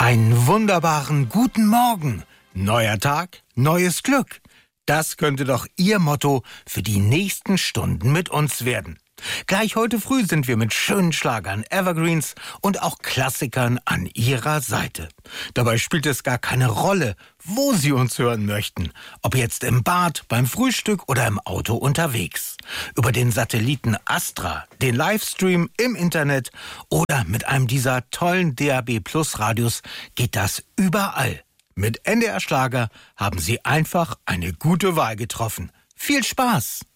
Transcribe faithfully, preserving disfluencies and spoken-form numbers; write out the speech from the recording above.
Einen wunderbaren guten Morgen. Neuer Tag, neues Glück. Das könnte doch Ihr Motto für die nächsten Stunden mit uns werden. Gleich heute früh sind wir mit schönen Schlagern, Evergreens und auch Klassikern an Ihrer Seite. Dabei spielt es gar keine Rolle, wo Sie uns hören möchten. Ob jetzt im Bad, beim Frühstück oder im Auto unterwegs. Über den Satelliten Astra, den Livestream im Internet oder mit einem dieser tollen D A B Plus Radios geht das überall. Mit N D R Schlager haben Sie einfach eine gute Wahl getroffen. Viel Spaß!